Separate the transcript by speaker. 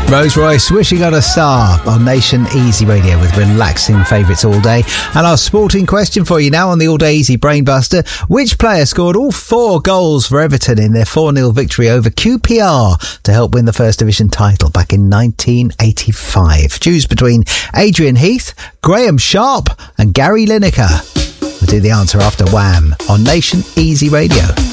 Speaker 1: Rose Royce, Wishing on a Star on Nation Easy Radio with relaxing favourites all day. And our sporting question for you now on the All Day Easy Brainbuster. Which player scored all 4 goals for Everton in their 4-0 victory over QPR to help win the First Division title back in 1985? Choose between Adrian Heath, Graham Sharp and Gary Lineker. We'll do the answer after Wham on Nation Easy Radio.